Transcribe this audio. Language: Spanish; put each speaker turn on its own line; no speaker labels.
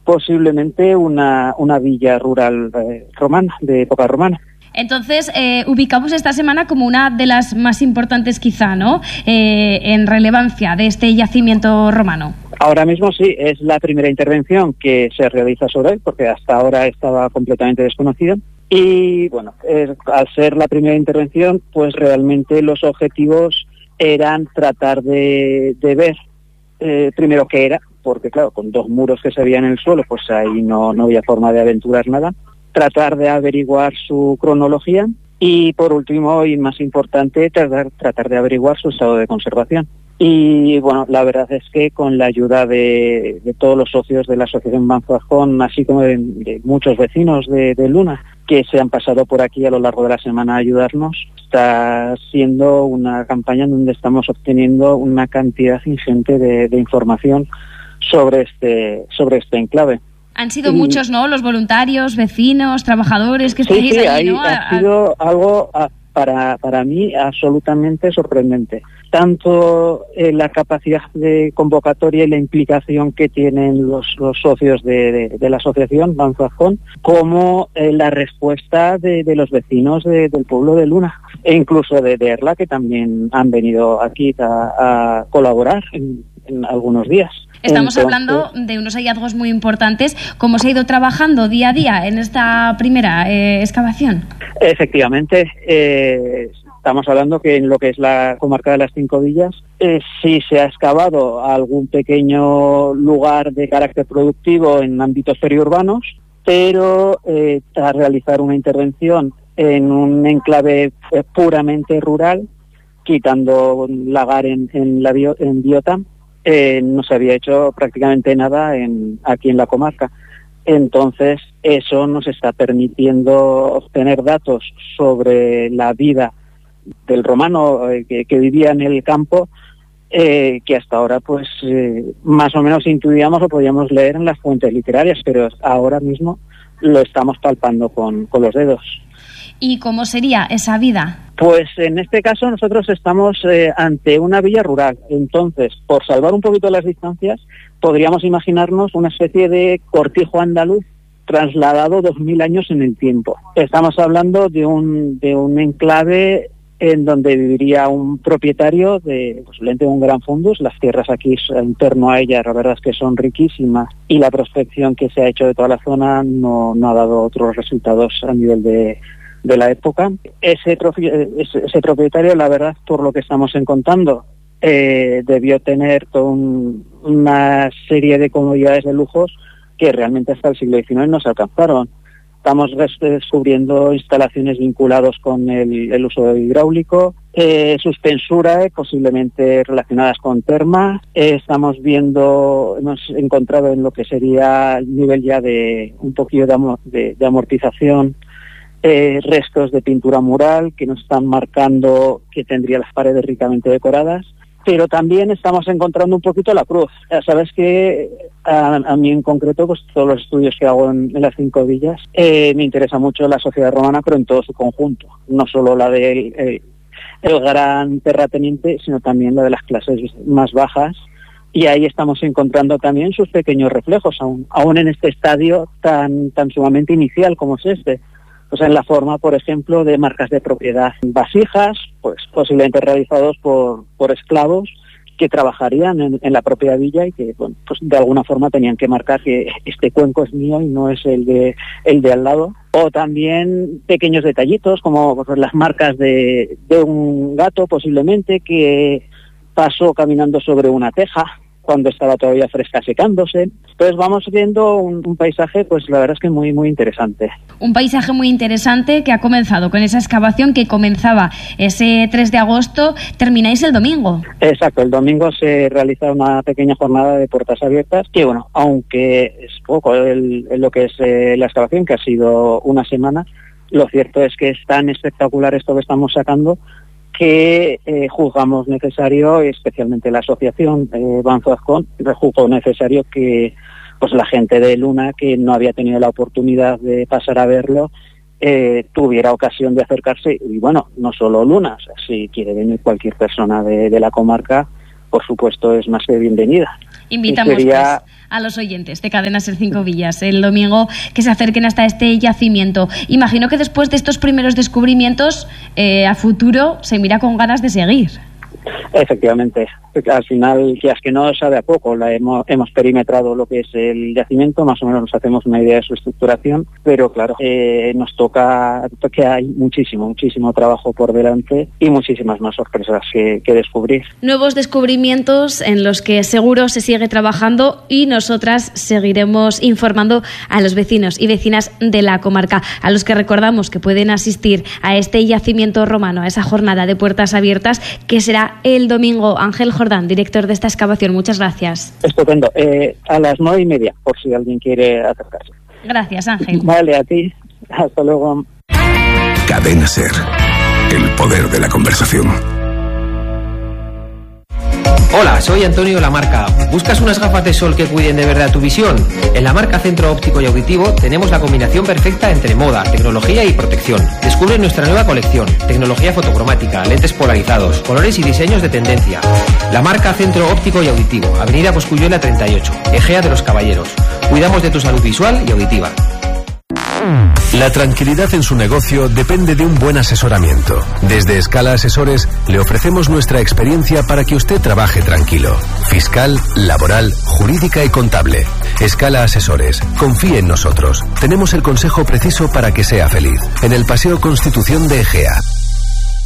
posiblemente una villa rural romana, de época romana.
Entonces, ubicamos esta semana como una de las más importantes quizá, ¿no?, en relevancia de este yacimiento romano.
Ahora mismo sí, es la primera intervención que se realiza sobre él, porque hasta ahora estaba completamente desconocido. Y bueno, al ser la primera intervención, pues realmente los objetivos eran tratar de ver primero qué era, porque claro, con 2 muros que se veían en el suelo, pues ahí no había forma de aventurar nada. Tratar de averiguar su cronología y, por último y más importante, tratar de averiguar su estado de conservación. Y bueno, la verdad es que con la ayuda de todos los socios de la Asociación Banzo-Arjón, así como de muchos vecinos de Luna, que se han pasado por aquí a lo largo de la semana a ayudarnos, está siendo una campaña en donde estamos obteniendo una cantidad ingente de información sobre este enclave.
Han sido muchos, ¿no?, los voluntarios, vecinos, trabajadores que estáis allí, ¿no?
Ha sido algo para mí absolutamente sorprendente. Tanto la capacidad de convocatoria y la implicación que tienen los socios de la asociación Banzo-Arjón, como la respuesta de los vecinos del pueblo de Luna, e incluso de Erla, que también han venido aquí a colaborar en algunos días.
Estamos hablando de unos hallazgos muy importantes. ¿Cómo se ha ido trabajando día a día en esta primera excavación?
Efectivamente, estamos hablando que en lo que es la comarca de las 5 villas, sí se ha excavado algún pequeño lugar de carácter productivo en ámbitos periurbanos, pero tras realizar una intervención en un enclave puramente rural, quitando lagar en Biota, no se había hecho prácticamente nada aquí en la comarca. Entonces, eso nos está permitiendo obtener datos sobre la vida del romano que vivía en el campo, que hasta ahora pues más o menos intuíamos o podíamos leer en las fuentes literarias, pero ahora mismo lo estamos palpando con los dedos.
¿Y cómo sería esa vida?
Pues en este caso nosotros estamos ante una villa rural. Entonces, por salvar un poquito las distancias, podríamos imaginarnos una especie de cortijo andaluz trasladado 2000 años en el tiempo. Estamos hablando de un enclave en donde viviría un propietario de posiblemente un gran fundus. Las tierras aquí en torno a ella, la verdad es que son riquísimas, y la prospección que se ha hecho de toda la zona no ha dado otros resultados a nivel de la época. Ese propietario, la verdad, por lo que estamos encontrando, debió tener toda una serie de comodidades de lujos que realmente hasta el siglo XIX no se alcanzaron. Estamos descubriendo instalaciones vinculadas con el uso hidráulico, suspensura, posiblemente relacionadas con termas. Hemos encontrado en lo que sería el nivel ya de un poquillo de amortización, restos de pintura mural que nos están marcando que tendría las paredes ricamente decoradas, pero también estamos encontrando un poquito la cruz. Ya sabes que a mí en concreto, pues todos los estudios que hago en las 5 villas, me interesa mucho la sociedad romana, pero en todo su conjunto, no solo la del el gran terrateniente, sino también la de las clases más bajas. Y ahí estamos encontrando también sus pequeños reflejos, aún en este estadio tan sumamente inicial como es este. Pues en la forma, por ejemplo, de marcas de propiedad, vasijas, pues posiblemente realizados por esclavos que trabajarían en la propia villa y que, bueno, pues de alguna forma tenían que marcar que este cuenco es mío y no es el de al lado. O también pequeños detallitos como pues, las marcas de un gato posiblemente que pasó caminando sobre una teja cuando estaba todavía fresca secándose. Entonces vamos viendo un paisaje, pues la verdad es que muy, muy interesante.
Un paisaje muy interesante que ha comenzado con esa excavación que comenzaba ese 3 de agosto, termináis el domingo.
Exacto, el domingo se realiza una pequeña jornada de puertas abiertas, que bueno, aunque es poco lo que es la excavación, que ha sido una semana, lo cierto es que es tan espectacular esto que estamos sacando que juzgamos necesario, especialmente la asociación Banzo-Arjón, juzgó necesario que pues la gente de Luna, que no había tenido la oportunidad de pasar a verlo, tuviera ocasión de acercarse. Y bueno, no solo Luna, o sea, si quiere venir cualquier persona de la comarca, por supuesto es más que bienvenida.
Invitamos pues a los oyentes de Cadena Ser 5 Villas el domingo que se acerquen hasta este yacimiento? Imagino que después de estos primeros descubrimientos, a futuro se mira con ganas de seguir.
Efectivamente, al final, que es que no sabe a poco, hemos perimetrado lo que es el yacimiento, más o menos nos hacemos una idea de su estructuración, pero claro, nos toca que hay muchísimo trabajo por delante y muchísimas más sorpresas que descubrir.
Nuevos descubrimientos en los que seguro se sigue trabajando y nosotras seguiremos informando a los vecinos y vecinas de la comarca, a los que recordamos que pueden asistir a este yacimiento romano, a esa jornada de puertas abiertas que será el domingo. Ángel Jordán, director de esta excavación, muchas gracias.
Estupendo. A las 9:30, por si alguien quiere acercarse.
Gracias, Ángel.
Vale, a ti. Hasta luego.
Cadena Ser, el poder de la conversación.
Hola, soy Antonio Lamarca. ¿Buscas unas gafas de sol que cuiden de verdad tu visión? En Lamarca Centro Óptico y Auditivo tenemos la combinación perfecta entre moda, tecnología y protección. Descubre nuestra nueva colección, tecnología fotocromática, lentes polarizados, colores y diseños de tendencia. Lamarca Centro Óptico y Auditivo, Avenida Cosculluela 38, Egea de los Caballeros. Cuidamos de tu salud visual y auditiva.
La tranquilidad en su negocio depende de un buen asesoramiento. Desde Escala Asesores le ofrecemos nuestra experiencia para que usted trabaje tranquilo. Fiscal, laboral, jurídica y contable. Escala Asesores. Confíe en nosotros. Tenemos el consejo preciso para que sea feliz. En el Paseo Constitución de Egea.